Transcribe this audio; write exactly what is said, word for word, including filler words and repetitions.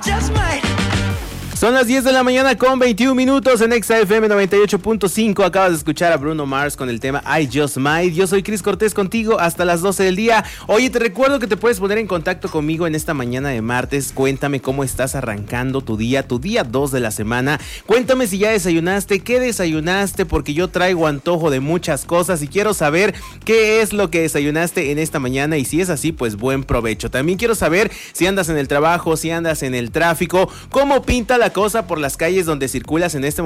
Son las diez de la mañana con veintiún minutos en Exa F M noventa y ocho punto cinco. Acabas de escuchar a Bruno Mars con el tema I Just Might. Yo soy Cris Cortés contigo hasta las doce del día. Oye, te recuerdo que te puedes poner en contacto conmigo en esta mañana de martes. Cuéntame cómo estás arrancando tu día, tu día dos de la semana. Cuéntame si ya desayunaste, qué desayunaste, porque yo traigo antojo de muchas cosas y quiero saber qué es lo que desayunaste en esta mañana, y si es así, pues buen provecho. También quiero saber si andas en el trabajo, si andas en el tráfico, cómo pinta la cosa por las calles donde circulas en este momento.